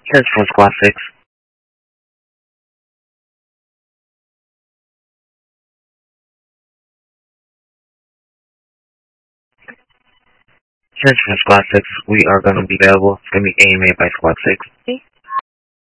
Search for Squad 6. Search for Squad 6. We are going to be available. It's going to be AMA by Squad 6.